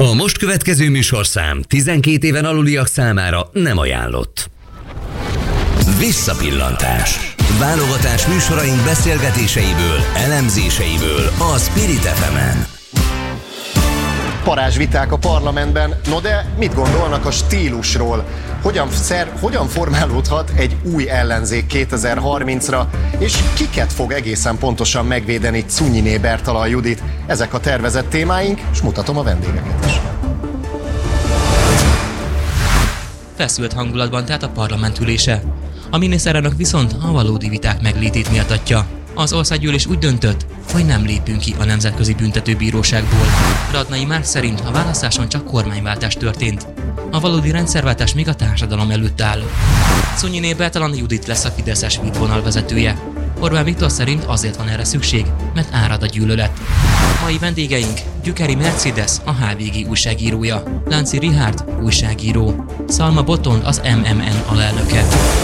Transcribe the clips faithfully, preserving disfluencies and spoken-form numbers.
A most következő műsorszám tizenkét éven aluliak számára nem ajánlott. Visszapillantás. Válogatás műsoraink beszélgetéseiből, elemzéseiből a Spirit ef emen. Parázsviták a parlamentben, no de mit gondolnak a stílusról? Hogyan, szer, hogyan formálódhat egy új ellenzék kétezer-harmincra, és kiket fog egészen pontosan megvédeni Czunyiné Bertalan Judit? Ezek a tervezett témáink, és mutatom a vendégeket is. Feszült hangulatban tehát a parlament ülése. A miniszterelnök viszont a valódi viták meglétét méltatja. Az országgyűlés úgy döntött, hogy nem lépünk ki a Nemzetközi Büntetőbíróságból. Radnai Márk szerint a választáson csak kormányváltás történt. A valódi rendszerváltás még a társadalom előtt áll. Czunyiné Bertalan Judit lesz a fideszes vítvonal vezetője. Orbán Viktor szerint azért van erre szükség, mert árad a gyűlölet. Mai vendégeink Gyükeri Mercedes, a há vé gé újságírója, Lánci Richárd, újságíró, Szalma Botond, az em em en alelnöke.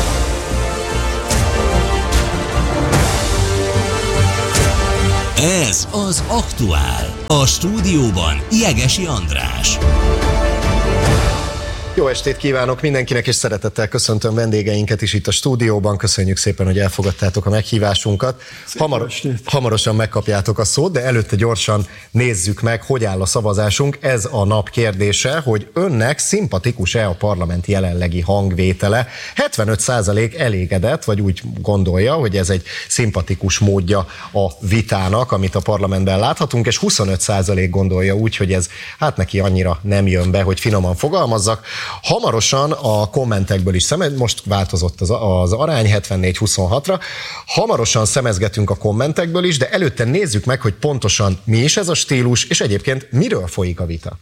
Ez az Aktuál. A stúdióban Jegesi András. Jó estét kívánok mindenkinek, és szeretettel köszöntöm vendégeinket is itt a stúdióban. Köszönjük szépen, hogy elfogadtátok a meghívásunkat. Hamar, hamarosan megkapjátok a szót, de előtte gyorsan nézzük meg, hogy áll a szavazásunk. Ez a nap kérdése, hogy önnek szimpatikus-e a parlament jelenlegi hangvétele. hetvenöt százalék elégedett, vagy úgy gondolja, hogy ez egy szimpatikus módja a vitának, amit a parlamentben láthatunk, és huszonöt százalék gondolja úgy, hogy ez hát neki annyira nem jön be, hogy finoman fogalmazzak. Hamarosan a kommentekből is szemez, most változott az, az arány hetvennégy huszonhatra, hamarosan szemezgetünk a kommentekből is, de előtte nézzük meg, hogy pontosan mi is ez a stílus, és egyébként miről folyik a vita.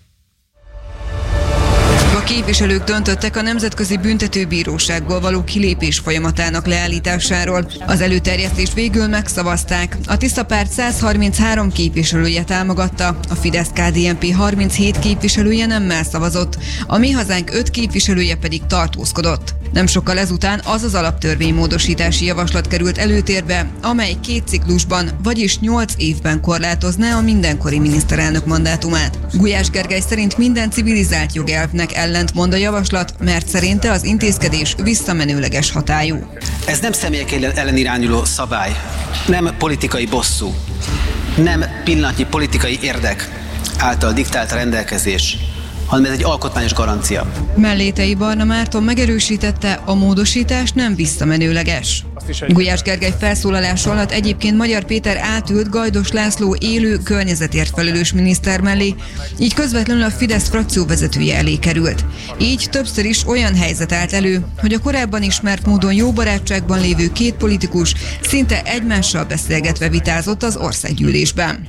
A képviselők döntöttek a Nemzetközi Büntetőbíróságból való kilépés folyamatának leállításáról. Az előterjesztést végül megszavazták. A Tiszta Párt száz harminchárom képviselője támogatta, a Fidesz-ká dé en pé harminchét képviselője nemmel szavazott, a Mi Hazánk öt képviselője pedig tartózkodott. Nem sokkal ezután az az alaptörvénymódosítási javaslat került előtérbe, amely két ciklusban, vagyis nyolc évben korlátozná a mindenkori miniszterelnök mandátumát. Gulyás Gergely szerint minden civilizált jogelvnek ellentmond a javaslat, mert szerinte az intézkedés visszamenőleges hatályú. Ez nem személyek ellen irányuló szabály, nem politikai bosszú, nem pillanatnyi politikai érdek által diktált rendelkezés, hanem ez egy alkotmányos garancia. Mellétei Barna Márton megerősítette, a módosítás nem visszamenőleges. Gulyás Gergely felszólalása alatt egyébként Magyar Péter átült Gajdos László élő környezetért felelős miniszter mellé, így közvetlenül a Fidesz frakcióvezetője elé került. Így többször is olyan helyzet állt elő, hogy a korábban ismert módon jó barátságban lévő két politikus szinte egymással beszélgetve vitázott az országgyűlésben.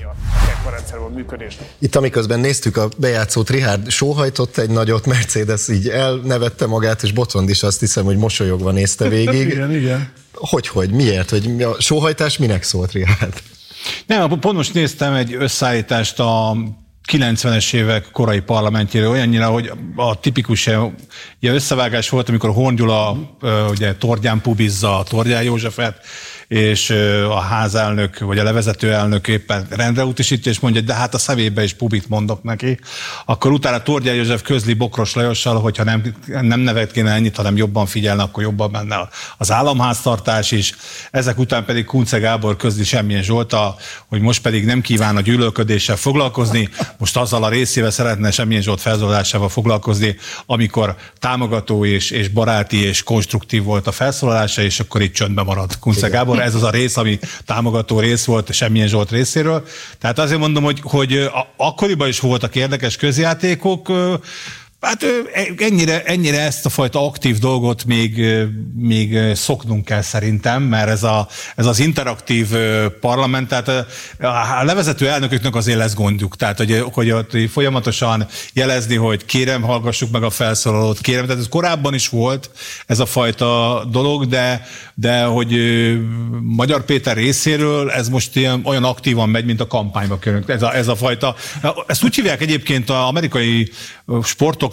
Itt amiközben néztük a bejátszót, Richárd sóhajtott egy nagyot, Mercedes így elnevette magát, és Botond is azt hiszem, hogy mosolyogva nézte végig. Igen, igen. Hogy, hogy, miért? Hogy a sóhajtás minek szólt, Richárd? Nem, pont most néztem egy összeállítást a kilencvenes évek korai parlamentjéről, olyannyira, hogy a tipikus ilyen összevágás volt, amikor Horn Gyula ugye Tordján pubizza a Tordján Józsefet, és a házelnök, vagy a levezető elnök éppen rendre utasítja, és mondja, de hát a szemébe is pubit mondok neki. Akkor utána Tordján József közli Bokros Lajossal, hogyha nem, nem nevet kéne ennyit, hanem jobban figyelne, akkor jobban menne az államháztartás is. Ezek után pedig Kunce Gábor közli Semmilyen Zsolttal, hogy most pedig nem kíván a gyűlölködéssel foglalkozni, most azzal a részével szeretne Semmilyen Zsolt felszólalásával foglalkozni, amikor támogató és, és baráti és konstruktív volt a felszólalása, és akkor itt csöndbe maradt Kunce Gábor. Ez az a rész, ami támogató rész volt Semmilyen Zsolt részéről. Tehát azért mondom, hogy, hogy akkoriban is voltak érdekes közjátékok, hát ennyire, ennyire ezt a fajta aktív dolgot még, még szoknunk kell szerintem, mert ez, a, ez az interaktív parlament, tehát a levezető elnököknek azért lesz gondjuk, tehát hogy, hogy folyamatosan jelezni, hogy kérem, hallgassuk meg a felszólalót, kérem, tehát ez korábban is volt ez a fajta dolog, de, de hogy Magyar Péter részéről ez most ilyen, olyan aktívan megy, mint a kampányba körünk. Ez a, ez a fajta, ezt úgy hívják egyébként az amerikai sportok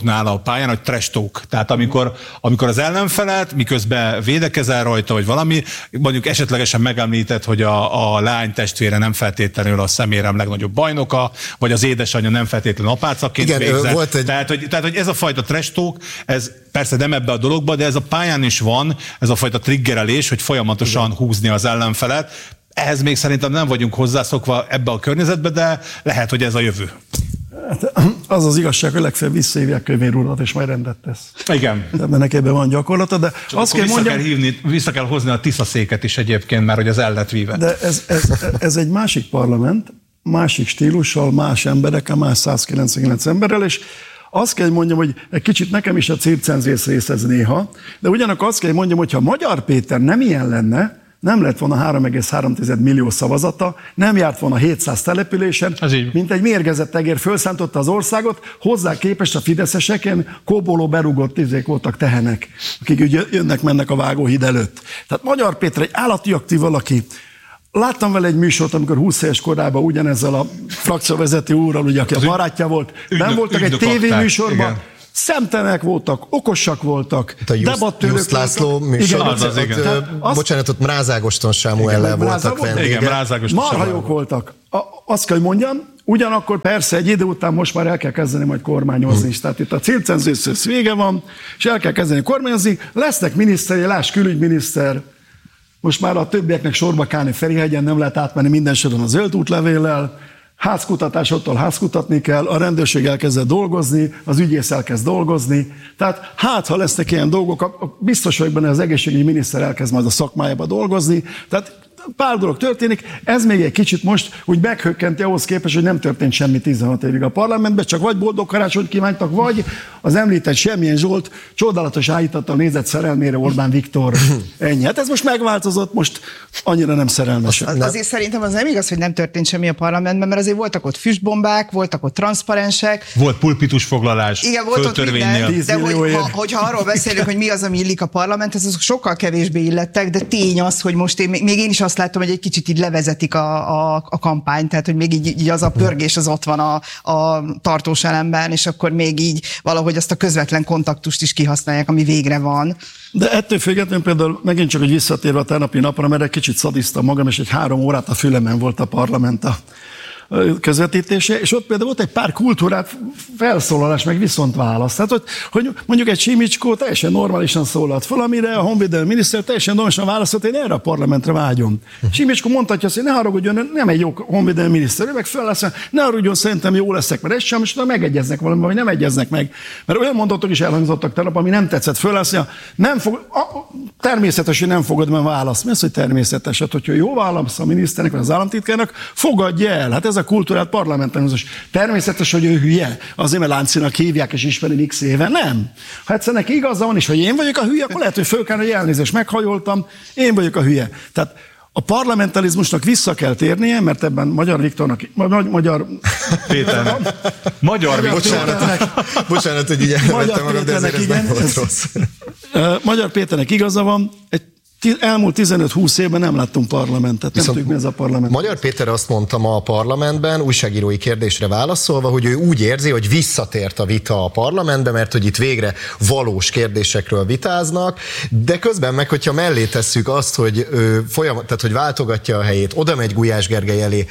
dologoknál a pályán, hogy trash talk. Tehát amikor, amikor az ellenfelet, miközben védekezel rajta, vagy valami, mondjuk esetlegesen megemlített, hogy a, a lány testvére nem feltétlenül a szemérem legnagyobb bajnoka, vagy az édesanyja nem feltétlenül apácaként Igen, végzett. volt egy... tehát, hogy, tehát, hogy ez a fajta trash talk, ez persze nem ebbe a dologba, de ez a pályán is van, ez a fajta triggerelés, hogy folyamatosan igen. húzni az ellenfelet. Ehhez még szerintem nem vagyunk hozzászokva ebbe a környezetbe, de lehet, hogy ez a jövő. Hát, az az igazság, hogy legfeljebb visszahívják Kövér urat, és majd rendet tesz. Igen. Tehát neki ebben van gyakorlata, de Csak azt kell vissza mondjam... Kell hívni, vissza kell hozni a Tisza-széket is egyébként, mert hogy az el lett víve. De ez, ez, ez egy másik parlament, másik stílussal, más emberekkel, más százkilencvenkilenc emberrel, és azt kell mondjam, hogy egy kicsit nekem is a cirkcenzész rész ez néha, de ugyanakkor azt kell mondjam, hogy ha Magyar Péter nem ilyen lenne, nem lett volna három egész három millió szavazata, nem járt volna hétszáz településen, mint egy mérgezett egér fölszántotta az országot, hozzá képest a fideszesek ilyen kóboló berúgott izék voltak tehenek, akik ugye jönnek-mennek a vágóhíd előtt. Tehát Magyar Péter egy állati aktív valaki. Láttam vele egy műsort, amikor húsz éves korában ugyanezzel a frakcióvezető úrral, ugye, aki az a barátja volt, nem voltak egy tévéműsorban, szemtelenek voltak, okosak voltak, debattőrök Just László műsor, az, az, igen. Ott, azt, bocsánat, ott Mrázágoston Sámuellel voltak vendégek. Marha jók voltak. A, azt kell, hogy mondjam, ugyanakkor persze egy idő után most már el kell kezdeni majd kormányozni is. Tehát itt a cirkcenzész vége van, és el kell kezdeni kormányozni. Lesznek miniszterei, láss külügyminiszter, most már a többieknek sorba állni Ferihegyen, nem lehet átmenni minden soron a zöld útlevéllel, házkutatás, ottól házkutatni kell, a rendőrség elkezdett dolgozni, az ügyész elkezd dolgozni. Tehát hát, ha lesznek ilyen dolgok, biztos vagyok benne, az egészségügyi miniszter elkezd majd a szakmájába dolgozni. Tehát pár dolog történik, ez még egy kicsit most úgy meghökkenti ahhoz képest, hogy nem történt semmi tizenhat évig a parlamentben, csak vagy boldog karácsonyt kívántak, vagy az említett Semmilyen Zsolt csodálatos állítattal nézett szerelmére Orbán Viktor. Ennyi. Hát ez most megváltozott, most annyira nem szerelmes. Azért szerintem az nem igaz, hogy nem történt semmi a parlamentben, mert azért voltak ott füstbombák, voltak ott transzparensek. Volt pulpitusfoglalás. Igen, volt ott minden, de hogy, ha, hogyha arról beszélünk, hogy mi az, ami illik a parlament, ez azok sokkal kevésbé illettek, de tény az, hogy most én, még én is azt látom, hogy egy kicsit így levezetik a, a, a kampányt, tehát hogy még így, így az a pörgés az ott van a, a tartós elemben, és akkor még így valahogy azt a közvetlen kontaktust is kihasználják, ami végre van. De ettől függetlenül például megint csak, hogy visszatérve a tegnapi napra, mert egy kicsit szadisztam magam, és egy három órát a fülemen volt a parlament a közvetítése, és ott például volt egy pár kultúrát felszólalás, meg viszont válasz. Tehát, hogy, hogy mondjuk egy Simicskó teljesen normálisan szólalt fel, amire a honvédelmi miniszter teljesen normálisan válaszolt, én erre a parlamentre vágyom. Simicskó mondhatja azt, hogy ne haragudjon, nem egy jó honvédelmi miniszter, ő meg fel lesz, ne haragudjon, szerintem jó leszek, mert ez sem, és megegyeznek valami, vagy nem egyeznek meg. Mert olyan mondatok is elhangzottak tegnap, ami nem tetszett, föl lesz, nem fog, a, természetes, hogy nem fogod meg választ. Mi az, hogy természetes? Hát, hogyha jó válasz a miniszternek, vagy az államtitkárnak, fogadja el. Hát ez a kultúrát parlamenten. Természetes, hogy ő hülye. Azért, mert Láncinak hívják, és ismeri x éve. Nem. Ha egyszer neki igaza van, és hogy én vagyok a hülye, akkor lehet, hogy föl kell, hogy elnézést, meghajoltam, én vagyok a hülye. Tehát a parlamentarizmusnak vissza kell térnie, mert ebben Magyar Viktornak, Magyar Péternek. Magyar Viktornek. Bocsánat, hogy így elvettem magam, de ezért ez nem volt rossz. Magyar Péternek igaza van, egy elmúlt tizenöt-húsz évben nem láttunk parlamentet, nem tudjuk, mi ez a parlament. Magyar Péter azt mondta ma a parlamentben, újságírói kérdésre válaszolva, hogy ő úgy érzi, hogy visszatért a vita a parlamentbe, mert hogy itt végre valós kérdésekről vitáznak, de közben meg, hogyha mellé tesszük azt, hogy ő folyamat, tehát hogy váltogatja a helyét, oda megy Gulyás Gergely elé,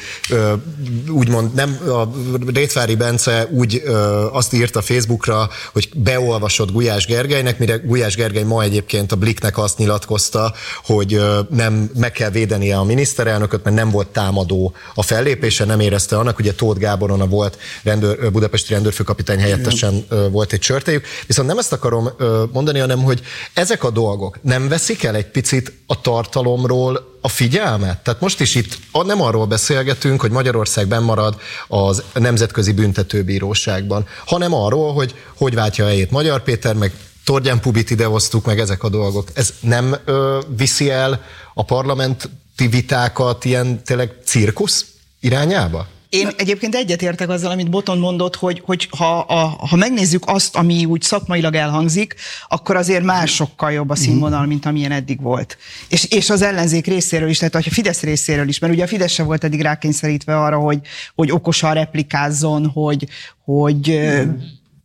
úgymond nem, a Rétvári Bence úgy azt írta Facebookra, hogy beolvasott Gulyás Gergelynek, mire Gulyás Gergely ma egyébként a Blicknek azt nyilatkozta, hogy nem meg kell védenie a miniszterelnököt, mert nem volt támadó a fellépése, nem érezte annak, ugye Tóth Gáboron a volt rendőr, budapesti rendőrfőkapitány helyettesen volt egy csörtéjük. Viszont nem ezt akarom mondani, hanem hogy ezek a dolgok nem veszik el egy picit a tartalomról a figyelmet? Tehát most is itt nem arról beszélgetünk, hogy Magyarország benn marad az Nemzetközi Büntetőbíróságban, hanem arról, hogy hogy váltja helyét Magyar Péter, meg Tordján Pubit idehoztuk, meg ezek a dolgok. Ez nem ö, viszi el a parlamenti vitákat ilyen tényleg cirkusz irányába? Én egyébként egyetértek azzal, amit Botond mondott, hogy, hogy ha, a, ha megnézzük azt, ami úgy szakmailag elhangzik, akkor azért már sokkal jobb a színvonal, mint amilyen eddig volt. És, és az ellenzék részéről is, tehát a Fidesz részéről is, mert ugye a Fidesz sem volt eddig rákényszerítve arra, hogy, hogy okosan replikázzon, hogy, hogy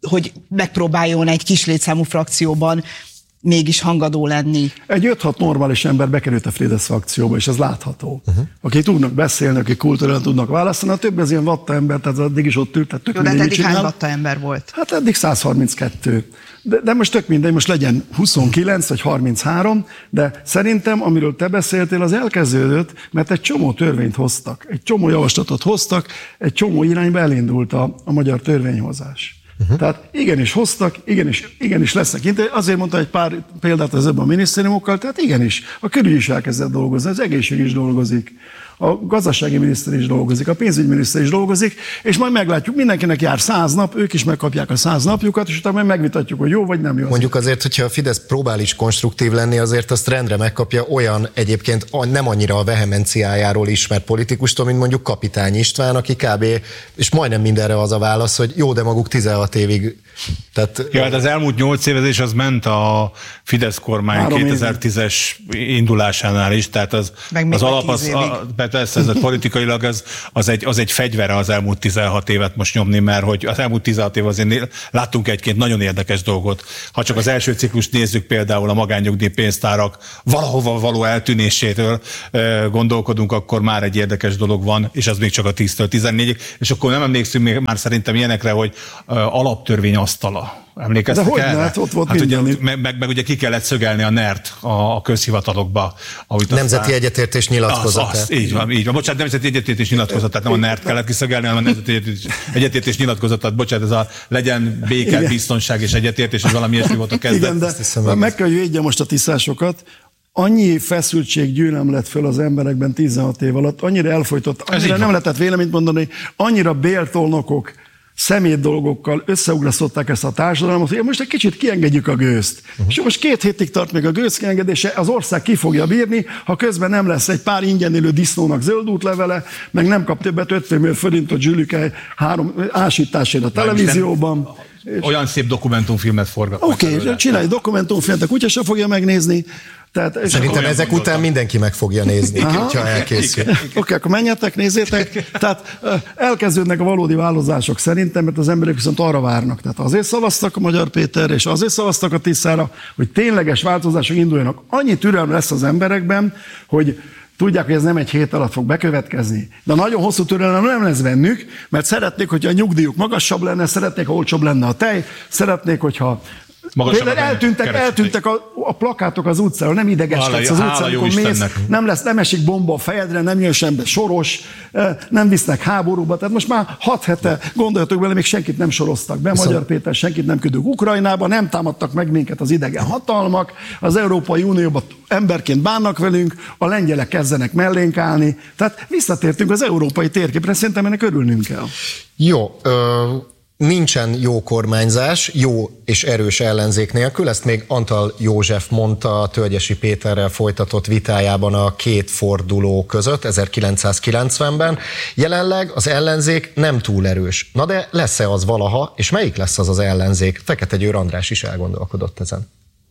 hogy megpróbáljon egy kis létszámú frakcióban mégis hangadó lenni. Egy öt-hat normális ember bekerült a Fidesz frakcióba, és ez látható. Uh-huh. Akik tudnak beszélni, akik kultúrán tudnak választani, a több az ilyen vatta ember, tehát addig is ott ült, tehát tök Jó, de eddig hány vatta ember volt? Hát eddig száz harminckettő. De, de most tök mindegy, most legyen huszonkilenc vagy harminchárom, de szerintem, amiről te beszéltél, az elkezdődött, mert egy csomó törvényt hoztak, egy csomó javaslatot hoztak, egy csomó irányba elindult a, a magyar törvényhozás. Uh-huh. Tehát igenis hoztak, igenis, igenis lesznek. Azért mondta egy pár példát az ebben a minisztériumokkal, tehát igenis, a külügy is elkezdett dolgozni, az egészség is dolgozik, a gazdasági miniszter is dolgozik, a pénzügyminiszter is dolgozik, és majd meglátjuk, mindenkinek jár száz nap, ők is megkapják a száz napjukat, és utána megvitatjuk, hogy jó vagy nem jó. Mondjuk azért, hogyha a Fidesz próbál is konstruktív lenni, azért azt rendre megkapja olyan egyébként nem annyira a vehemenciájáról ismert politikustól, mint mondjuk Kapitány István, aki kb. És majdnem mindenre az a válasz, hogy jó, de maguk tizenhat évig. Tehát, ja, hát az elmúlt nyolc évezés az ment a Fidesz kormány kétezer-tízes indulásánál is, tehát az, az alap, az, a, persze ez a politikailag az, az, egy, az egy fegyvere az elmúlt tizenhat évet most nyomni, mert hogy az elmúlt tizenhat év azért láttunk egy-két nagyon érdekes dolgot. Ha csak az első ciklust nézzük, például a magánnyugdíj pénztárak valahova való eltűnésétől gondolkodunk, akkor már egy érdekes dolog van, és az még csak a tíztől tizennégyig, és akkor nem emlékszünk még már szerintem ilyenekre, hogy alaptörvény asztala. Emlékeztek de erre? Hogy ott volt hát ugye, meg, meg, meg ugye ki kellett szögelni a nert a, a közhivatalokba. Nemzeti aztán... egyetértés nyilatkozatát. Az, az, így van, így van. Bocsánat, nemzeti egyetértés nyilatkozatát, nem a nert kellett kiszögelni, hanem a nemzeti egyetértés nyilatkozatát. Bocsánat, ez a legyen béke, igen, biztonság és egyetértés, ez valami ilyesmi volt a kezdet. Igen, de hiszem, meg kell, hogy védje most a tisztásokat. Annyi feszültség, gyűlöm lett föl az emberekben tizenhat év alatt, annyira elfolytott, annyira nem lehetett véleményt mondani, annyira béltolnokok, szemét dolgokkal összeugrasztották ezt a társadalmat, hogy most egy kicsit kiengedjük a gőzt. Uh-huh. És most két hétig tart még a gőz kiengedése, az ország ki fogja bírni, ha közben nem lesz egy pár ingyen élő disznónak zöld útlevele, meg nem kap többet ötven millió forintot Zsülike három ásításért a televízióban. Olyan szép dokumentumfilmet forgat. Oké, okay, csinálj dokumentumfilmet, a kutya sem fogja megnézni. Tehát, Szerintem ezek után gondoltam. Mindenki meg fogja nézni, ha elkészül. Oké, okay, akkor menjetek, nézzétek. Tehát elkezdődnek a valódi változások szerintem, mert az emberek viszont arra várnak. Tehát azért szavaztak a Magyar Péterre, és azért szavaztak a Tiszára, hogy tényleges változások induljanak. Annyi türelem lesz az emberekben, hogy tudják, hogy ez nem egy hét alatt fog bekövetkezni. De nagyon hosszú türelem nem lesz bennük, mert szeretnék, hogyha a nyugdíjuk magasabb lenne, szeretnék, ha olcsóbb lenne a tej, szeretnék, hogyha Például eltűntek, eltűntek a, a plakátok az utcáról, nem idegeskedsz az utcán, amikor mész, nem lesz, nem esik bomba a fejedre, nem jön semmi soros, nem visznek háborúba. Tehát most már hat hete, gondoljatok bele, még senkit nem soroztak be, Magyar Péter, senkit nem küldünk Ukrajnába, nem támadtak meg minket az idegen hatalmak, az Európai Unióban emberként bánnak velünk, a lengyelek kezdenek mellénk állni. Tehát visszatértünk az európai térképre, szerintem ennek örülnünk kell. Jó, ö- nincsen jó kormányzás, jó és erős ellenzék nélkül, ezt még Antal József mondta a Tölgyesi Péterrel folytatott vitájában a két forduló között ezerkilencszázkilencvenben. Jelenleg az ellenzék nem túl erős. Na de lesz-e az valaha, és melyik lesz az az ellenzék? Fekete Győr András is elgondolkodott ezen.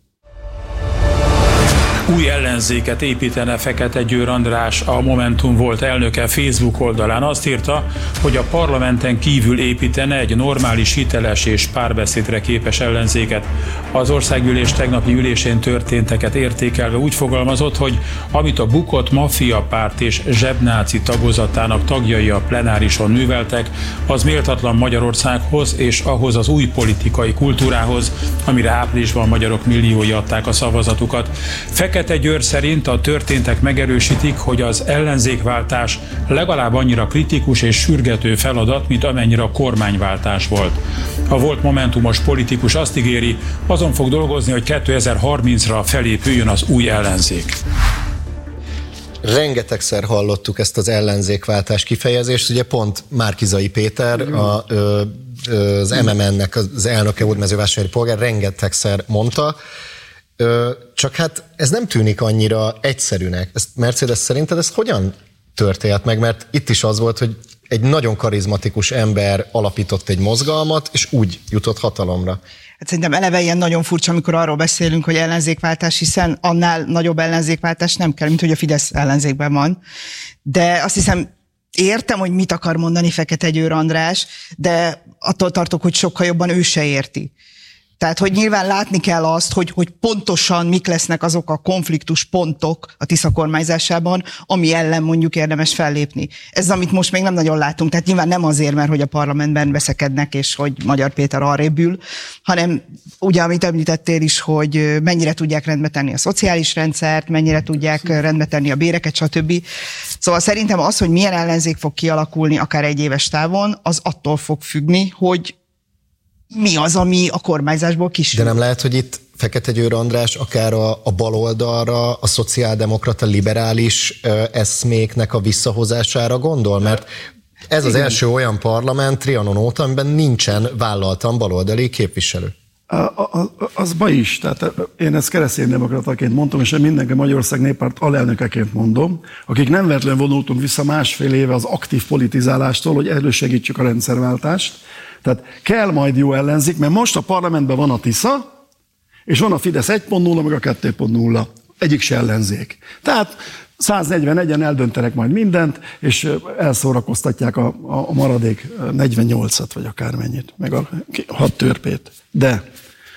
Új ellenzéket építene Fekete Győr András, a Momentum volt elnöke Facebook oldalán. Azt írta, hogy a parlamenten kívül építene egy normális, hiteles és párbeszédre képes ellenzéket. Az országgyűlés tegnapi ülésén történteket értékelve úgy fogalmazott, hogy amit a bukott maffiapárt és zsebnáci tagozatának tagjai a plenárison műveltek, az méltatlan Magyarországhoz és ahhoz az új politikai kultúrához, amire áprilisban magyarok milliói adták a szavazatukat. Fekete Győr szerint a történtek megerősítik, hogy az ellenzékváltás legalább annyira kritikus és sürgető feladat, mint amennyire a kormányváltás volt. A volt momentumos politikus azt ígéri, azon fog dolgozni, hogy kétezer-harmincra felépüljön az új ellenzék. Rengetegszer hallottuk ezt az ellenzékváltás kifejezést, ugye pont Márki-Zay Péter, a, az em em en-nek az elnöke volt, mezővásárhelyi polgár, rengetegszer mondta, csak hát ez nem tűnik annyira egyszerűnek. Ezt Mercedes, szerinted ezt hogyan történt meg? Mert itt is az volt, hogy egy nagyon karizmatikus ember alapított egy mozgalmat, és úgy jutott hatalomra. Hát szerintem eleve ilyen nagyon furcsa, amikor arról beszélünk, hogy ellenzékváltás, hiszen annál nagyobb ellenzékváltás nem kell, mint hogy a Fidesz ellenzékben van. De azt hiszem, értem, hogy mit akar mondani Fekete Győr András, de attól tartok, hogy sokkal jobban ő se érti. Tehát, hogy nyilván látni kell azt, hogy, hogy pontosan mik lesznek azok a konfliktus pontok a Tisza kormányzásában, ami ellen mondjuk érdemes fellépni. Ez, amit most még nem nagyon látunk, tehát nyilván nem azért, mert hogy a parlamentben veszekednek, és hogy Magyar Péter arrébb ül, hanem ugye, amit említettél is, hogy mennyire tudják rendbe tenni a szociális rendszert, mennyire tudják rendbe tenni a béreket, stb. Szóval szerintem az, hogy milyen ellenzék fog kialakulni akár egy éves távon, az attól fog függni, hogy mi az, ami a kormányzásból kisül. De nem lehet, hogy itt Fekete Győr András akár a, a baloldalra, a szociáldemokrata liberális ö, eszméknek a visszahozására gondol? Mert ez az első olyan parlament Trianon óta, amiben nincsen vállaltan baloldali képviselő. A, a, az baj is. Tehát én ezt kereszténydemokrataként mondtam, és mindenki Magyarország Néppárt alelnökeként mondom, akik nem véletlenül vonultunk vissza másfél éve az aktív politizálástól, hogy elősegítsük a rendszerváltást. Tehát kell majd jó ellenzék, mert most a parlamentben van a Tisza, és van a Fidesz egy pont nulla, meg a kettő pont nulla. Egyik se ellenzék. Tehát száznegyvenegyen eldöntenek majd mindent, és elszórakoztatják a, a maradék negyvennyolcat, vagy akármennyit, meg a hat törpét. De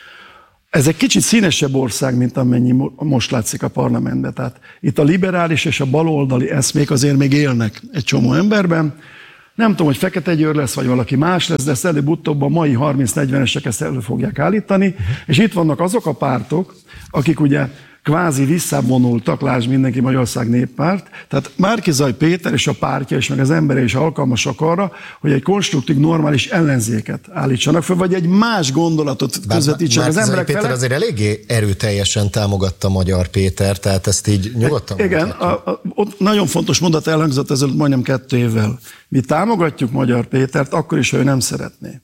ez egy kicsit színesebb ország, mint amennyi most látszik a parlamentben. Tehát itt a liberális és a baloldali eszmék azért még élnek egy csomó emberben. Nem tudom, hogy Fekete Győr lesz, vagy valaki más lesz, de ezt előbb-utóbb a mai harminc-negyvenesek ezt elő fogják állítani. Uh-huh. És itt vannak azok a pártok, akik ugye kvázi visszavonultak, lásd mindenki Magyarország Néppárt. Tehát Márki-Zay Péter és a pártja és meg az embere is alkalmasak arra, hogy egy konstruktív, normális ellenzéket állítsanak fel, vagy egy más gondolatot közvetítsenek az emberek Péter fele. azért eléggé erőteljesen támogatta Magyar Péter, tehát ezt így nyugodtan Igen, a, a, ott nagyon fontos mondat elhangzott ezelőtt majdnem kettő évvel. Mi támogatjuk Magyar Pétert, akkor is, ha ő nem szeretné.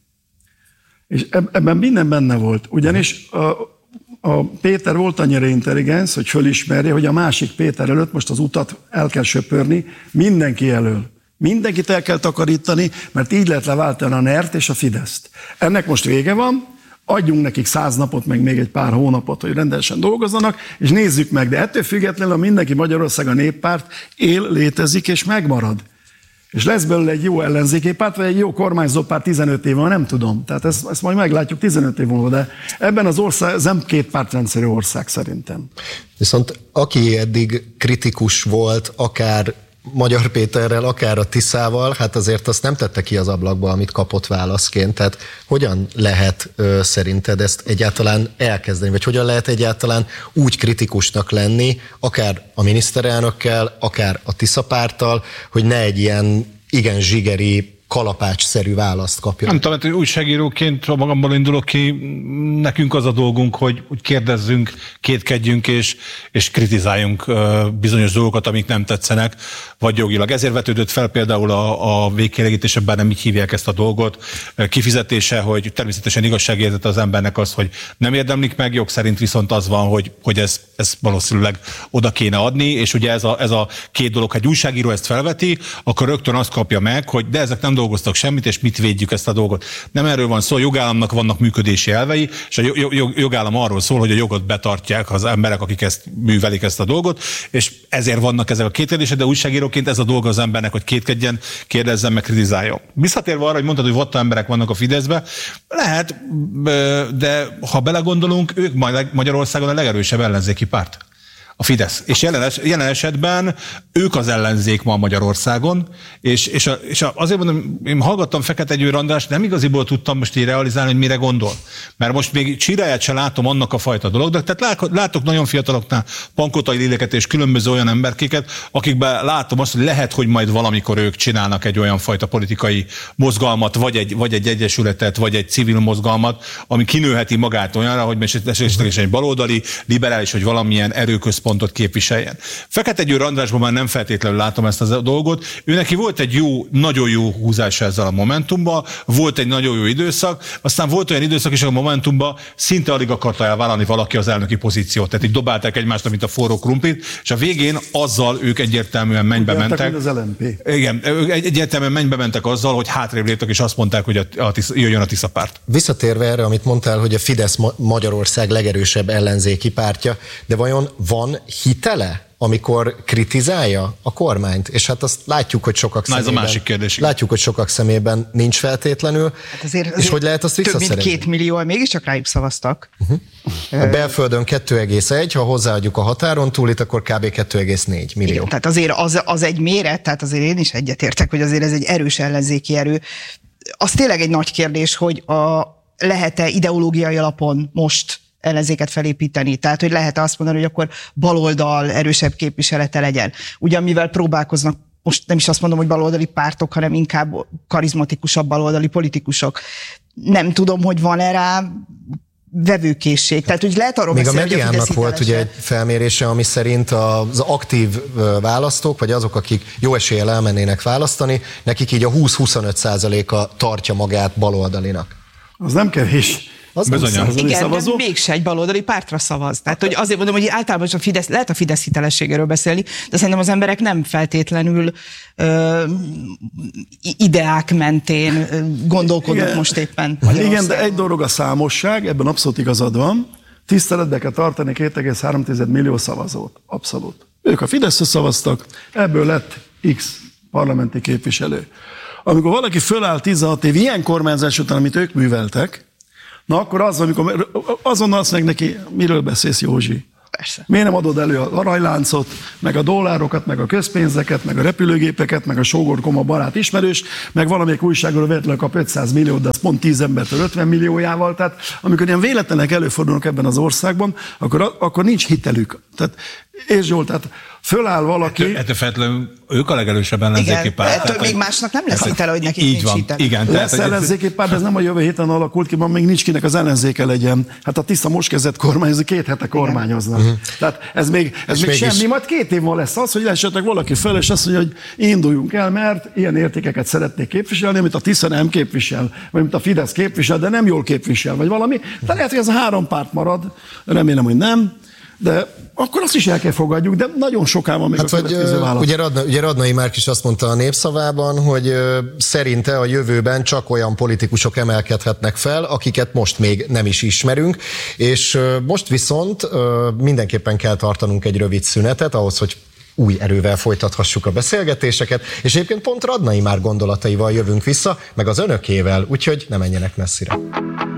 És ebben minden benne volt. Ugyanis a, a Péter volt annyira intelligens, hogy fölismerje, hogy a másik Péter előtt most az utat el kell söpörni mindenki elől. Mindenkit el kell takarítani, mert így lehet leváltani a nert és a Fideszt. Ennek most vége van, adjunk nekik száz napot, meg még egy pár hónapot, hogy rendesen dolgozzanak, és nézzük meg. De ettől függetlenül a mindenki Magyarország a Néppárt él, létezik és megmarad. És lesz belőle egy jó ellenzéki párt, vagy egy jó kormányzó párt tizenöt év múlva, nem tudom. Tehát ezt, ezt majd meglátjuk tizenöt év múlva, de ebben az ország, ez nem két pártrendszerű ország szerintem. Viszont aki eddig kritikus volt, akár Magyar Péterrel, akár a Tiszával, hát azért azt nem tette ki az ablakba, amit kapott válaszként. Tehát hogyan lehet ö, szerinted ezt egyáltalán elkezdeni, vagy hogyan lehet egyáltalán úgy kritikusnak lenni, akár a miniszterelnökkel, akár a Tisza párttal, hogy ne egy ilyen igen zsigeri, kalapácsszerű választ kapja. Nem tudom, hogy újságíróként, ha magamból indulok ki, nekünk az a dolgunk, hogy, hogy kérdezzünk, kétkedjünk és, és kritizáljunk bizonyos dolgokat, amik nem tetszenek, vagy jogilag. Ezért vetődött fel például a, a végkielégítésben, bár nem így hívják ezt a dolgot, kifizetése, hogy természetesen igazságérzete az embernek az, hogy nem érdemlik meg, jog szerint viszont az van, hogy, hogy ez, ez valószínűleg oda kéne adni, és ugye ez a, ez a két dolog, ha egy újságíró ezt felveti, akkor rögtön azt kapja meg, hogy de ezek nem dolgoztak semmit, és mit védjük ezt a dolgot. Nem erről van szó, a jogállamnak vannak működési elvei, és a jogállam arról szól, hogy a jogot betartják az emberek, akik ezt művelik ezt a dolgot, és ezért vannak ezek a kétkedések, de újságíróként ez a dolga az embernek, hogy kétkedjen, kérdezzen, meg kritizáljon. Visszatérve arra, hogy mondtad, hogy vatta emberek vannak a Fideszben, lehet, de ha belegondolunk, ők Magyarországon a legerősebb ellenzéki párt. A Fidesz. És jelen, jelen esetben ők az ellenzék ma Magyarországon, és, és, a, és a, azért mondom, én hallgattam Fekete Győr Andrást, nem igaziból tudtam most így realizálni, hogy mire gondol. Mert most még csiráját se látom annak a fajta dolognak, tehát látok nagyon fiataloknál Pankotai Léleket és különböző olyan emberkéket, akikben látom azt, hogy lehet, hogy majd valamikor ők csinálnak egy olyan fajta politikai mozgalmat, vagy egy, vagy egy egyesületet, vagy egy civil mozgalmat, ami kinőheti magát olyanra, hogy esetleg egy baloldali, liberális, vagy valamilyen erőköz pontot képviseljen. Fekete Győr Andrásban már nem feltétlenül látom ezt a dolgot. Ő neki volt egy jó, nagyon jó húzása ezzel a Momentumban, volt egy nagyon jó időszak, aztán volt olyan időszak is a Momentumban, szinte alig akarta elvállalni valaki az elnöki pozíciót. Tehát így dobálták egymást, mint a forró krumplit, és a végén azzal ők egyértelműen mennybe mentek. Az el em pé. Igen, egyértelműen mennybe mentek azzal, hogy hátrébb léptek, és azt mondták, hogy a, a Tisza, jöjjön a Tisza párt. Visszatérve erre, amit mondtál, hogy a Fidesz Magyarország legerősebb ellenzéki pártja, de vajon van hitele amikor kritizálja a kormányt, és hát azt látjuk, hogy sokak Na, szemében, ez a másik kérdés. látjuk, hogy sokak szemében nincs feltétlenül, hát azért, azért és hogy lehet azt visszaszerezni? Több mint két millió, mégiscsak rájuk szavaztak. Uh-huh. A belföldön kettő egész egy, ha hozzáadjuk a határon túlit, akkor kb. kettő egész négy millió. Igen, tehát azért az, az egy méret, tehát azért én is egyetértek, hogy azért ez egy erős ellenzéki erő. Az tényleg egy nagy kérdés, hogy a, lehet-e ideológiai alapon most ellenzéket felépíteni. Tehát, hogy lehet azt mondani, hogy akkor baloldal erősebb képviselete legyen. Ugyan mivel próbálkoznak, most nem is azt mondom, hogy baloldali pártok, hanem inkább karizmatikusabb baloldali politikusok. Nem tudom, hogy van-e rá vevőkészség. Tehát, hogy lehet arról Még beszélni, a Mediánnak volt ugye egy felmérése, ami szerint az aktív választók, vagy azok, akik jó eséllyel elmennének választani, nekik így a húsz-huszonöt százaléka tartja magát baloldalinak. Az nem kevés. Az igen, szavazó. De mégse egy baloldali pártra szavaz. Tehát, hogy azért mondom, hogy általában a Fidesz, lehet a Fidesz hitelességéről beszélni, de szerintem az emberek nem feltétlenül ö, ideák mentén gondolkodnak igen. most éppen. Igen, de egy dolog a számosság, ebben abszolút igazad van. Tiszteletbe kell tartani két egész három millió szavazót. Abszolút. Ők a Fideszre szavaztak, ebből lett X parlamenti képviselő. Amikor valaki föláll tizenhat év ilyen kormányzás után, amit ők műveltek, na akkor az, amikor azonnal azt meg neki, miről beszélsz, Józsi? Persze. Miért nem adod elő a aranyláncot, meg a dollárokat, meg a közpénzeket, meg a repülőgépeket, meg a sógorkoma barát ismerős, meg valamelyik újságról véletlenül kap ötszáz milliót, de az pont tíz embertől ötven milliójával. Tehát amikor ilyen véletlenek előfordulnak ebben az országban, akkor, akkor nincs hitelük. Tehát, és Zsolt, tehát föláll valaki... Ettől feltétlenül ők a legerősebb ellenzéki párt. Ettől még másnak nem lesz hitele, hogy nekik így nincs van, hitele. igen. Lesz tehát, ellenzéki párt, ez nem a jövő héten alakult ki, még nincs kinek az ellenzéke legyen. Hát a Tisza most kezdett kormányozni, két hete kormányoznak. Uh-huh. Tehát ez még, ez még semmi, is... majd két év múlva lesz az, hogy esetleg valaki fel, és azt mondja, hogy induljunk el, mert ilyen értékeket szeretnék képviselni, amit a Tisza nem képvisel, vagy amit a Fidesz képvisel, de nem jól képvisel, vagy valami. De lehet, hogy ez a három párt marad, remélem, hogy nem. De akkor azt is el kell fogadjuk, de nagyon soká van még hát a következő válasz. Ugye, Radna, ugye Radnai Márk is azt mondta a Népszavában, hogy ö, szerinte a jövőben csak olyan politikusok emelkedhetnek fel, akiket most még nem is ismerünk, és ö, most viszont ö, mindenképpen kell tartanunk egy rövid szünetet ahhoz, hogy új erővel folytathassuk a beszélgetéseket, és egyébként pont Radnai Márk gondolataival jövünk vissza, meg az önökével, úgyhogy ne menjenek messzire.